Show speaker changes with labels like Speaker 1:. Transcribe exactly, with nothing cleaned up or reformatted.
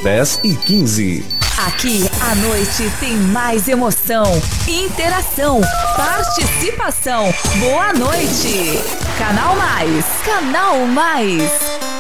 Speaker 1: dez e quinze.
Speaker 2: Aqui a noite tem mais emoção, interação, participação. Boa noite. Canal Mais. Canal Mais.